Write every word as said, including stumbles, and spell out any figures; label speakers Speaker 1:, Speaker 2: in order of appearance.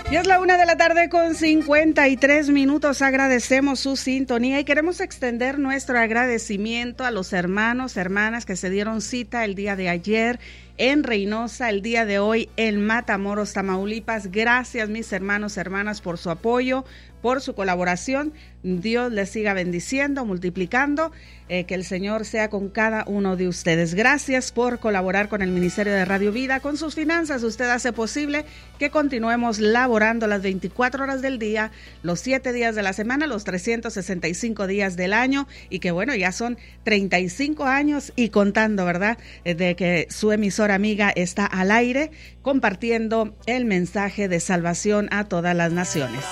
Speaker 1: Y es la una de la tarde con cincuenta y tres minutos. Agradecemos su sintonía y queremos extender nuestro agradecimiento a los hermanos, hermanas que se dieron cita el día de ayer en Reynosa, el día de hoy en Matamoros, Tamaulipas. Gracias, mis hermanos, hermanas, por su apoyo, por su colaboración. Dios les siga bendiciendo, multiplicando, eh, que el Señor sea con cada uno de ustedes. Gracias por colaborar con el Ministerio de Radio Vida, con sus finanzas. Usted hace posible que continuemos laborando las veinticuatro horas del día, los siete días de la semana, los trescientos sesenta y cinco días del año, y que bueno, ya son treinta y cinco años y contando, ¿verdad?, de que su emisora amiga está al aire compartiendo el mensaje de salvación a todas las naciones.